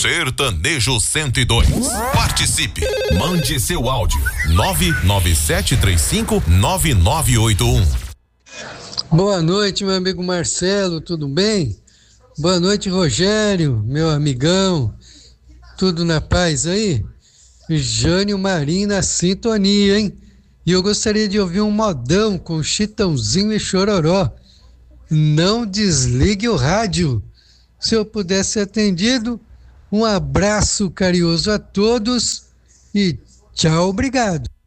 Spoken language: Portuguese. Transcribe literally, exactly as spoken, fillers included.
Sertanejo cento e dois. Participe. Mande seu áudio. nove nove sete três cinco nove nove oito um. Boa noite, meu amigo Marcelo, tudo bem? Boa noite, Rogério, meu amigão. Tudo na paz aí? Jânio Marim na sintonia, hein? E eu gostaria de ouvir um modão com Chitãozinho e Chororó. Não desligue o rádio. Se eu puder ser atendido, um abraço carinhoso a todos e tchau, obrigado.